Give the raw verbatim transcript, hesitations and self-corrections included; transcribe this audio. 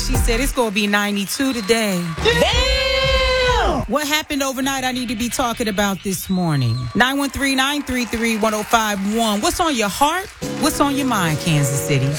She said it's going to be ninety-two today. Damn! What happened overnight I need to be talking about this morning? nine one three, nine three three, one oh five one. What's on your heart? What's on your mind, Kansas City?